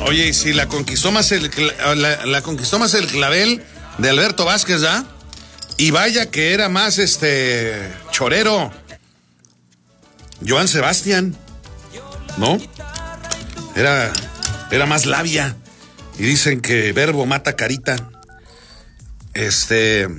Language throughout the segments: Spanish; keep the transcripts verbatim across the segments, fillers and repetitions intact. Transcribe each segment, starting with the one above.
Oye, y si la conquistó más el la, la conquistó más el clavel de Alberto Vázquez, ¿ya? Y vaya que era más este chorero Joan Sebastián, ¿no? Era, era más labia. Y dicen que verbo mata carita. Este,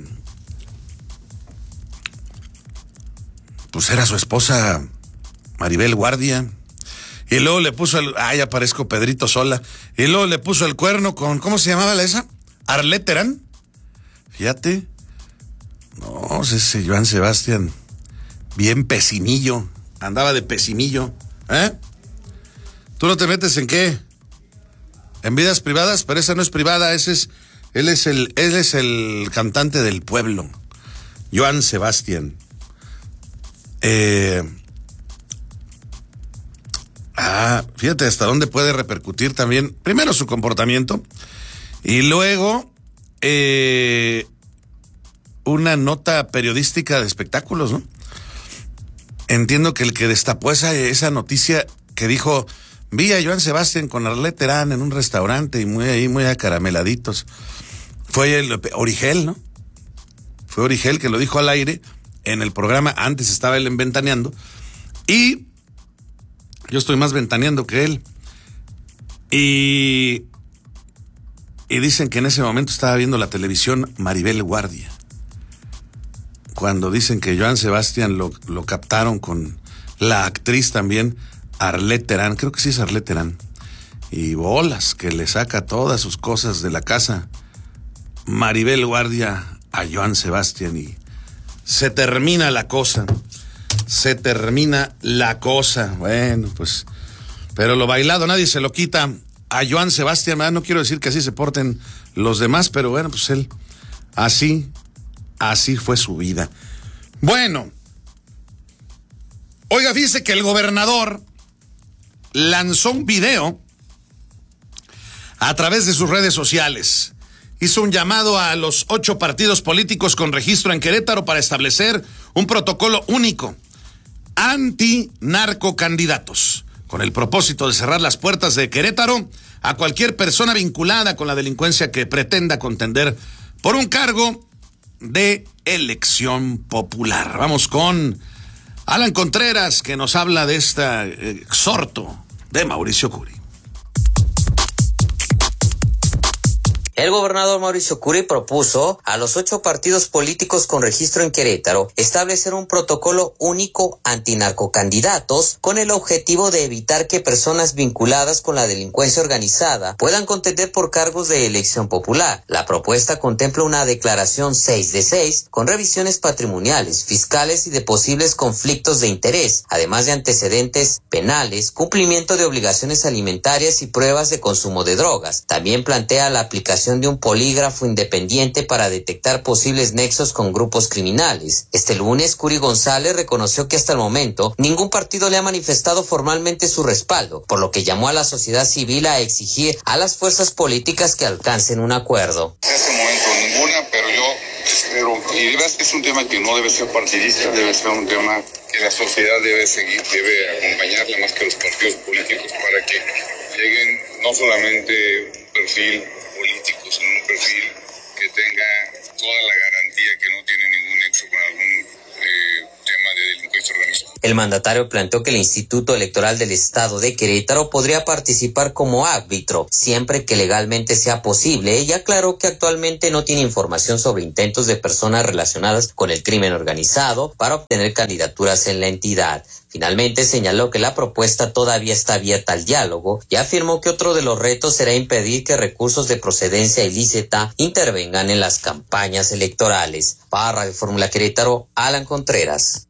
pues era su esposa Maribel Guardia. Y luego le puso el, ay, aparezco Pedrito Sola. Y luego le puso el cuerno con, ¿cómo se llamaba la esa? Arlette Terán. Fíjate. No, ese Joan Sebastián, bien pesimillo, andaba de pesimillo, ¿eh? ¿Tú no te metes en qué? En vidas privadas, pero esa no es privada, ese es, él es el, él es el cantante del pueblo, Joan Sebastián. Eh, ah, fíjate hasta dónde puede repercutir también, primero su comportamiento, y luego, eh, una nota periodística de espectáculos, ¿no? Entiendo que el que destapó esa, esa noticia que dijo, vi a Joan Sebastián con Arlette Terán en un restaurante y muy ahí, muy acarameladitos. Fue el Origel, ¿no? Fue Origel que lo dijo al aire en el programa, antes estaba él en Ventaneando, y yo estoy más ventaneando que él. Y, y dicen que en ese momento estaba viendo la televisión Maribel Guardia. Cuando dicen que Joan Sebastián lo, lo captaron con la actriz también, Arlette Terán, creo que sí es Arlette Terán, y bolas, que le saca todas sus cosas de la casa Maribel Guardia a Joan Sebastián, y se termina la cosa, se termina la cosa, bueno, pues, pero lo bailado nadie se lo quita a Joan Sebastián, ¿verdad? No quiero decir que así se porten los demás, pero bueno, pues él, así... Así fue su vida. Bueno, oiga, fíjese que el gobernador lanzó un video a través de sus redes sociales. Hizo un llamado a los ocho partidos políticos con registro en Querétaro para establecer un protocolo único anti-narcocandidatos, con el propósito de cerrar las puertas de Querétaro a cualquier persona vinculada con la delincuencia que pretenda contender por un cargo de elección popular. Vamos con Alan Contreras, que nos habla de este exhorto de Mauricio Curi. El gobernador Mauricio Curi propuso a los ocho partidos políticos con registro en Querétaro establecer un protocolo único antinarcocandidatos con el objetivo de evitar que personas vinculadas con la delincuencia organizada puedan contender por cargos de elección popular. La propuesta contempla una declaración seis de seis con revisiones patrimoniales, fiscales y de posibles conflictos de interés, además de antecedentes penales, cumplimiento de obligaciones alimentarias y pruebas de consumo de drogas. También plantea la aplicación de un polígrafo independiente para detectar posibles nexos con grupos criminales. Este lunes, Curi González reconoció que hasta el momento ningún partido le ha manifestado formalmente su respaldo, por lo que llamó a la sociedad civil a exigir a las fuerzas políticas que alcancen un acuerdo. En este momento ninguna, pero yo espero, y es que es un tema que no debe ser partidista, debe ser un tema que la sociedad debe seguir, debe acompañarla más que los partidos políticos para que lleguen no solamente un perfil político, sino un perfil que tenga toda la garantía que no tiene ningún nexo con algún eh, tema de delincuencia organizada. El mandatario planteó que el Instituto Electoral del Estado de Querétaro podría participar como árbitro, siempre que legalmente sea posible, y aclaró que actualmente no tiene información sobre intentos de personas relacionadas con el crimen organizado para obtener candidaturas en la entidad. Finalmente señaló que la propuesta todavía está abierta al diálogo y afirmó que otro de los retos será impedir que recursos de procedencia ilícita intervengan en las campañas electorales. Para Radio Fórmula Querétaro, Alan Contreras.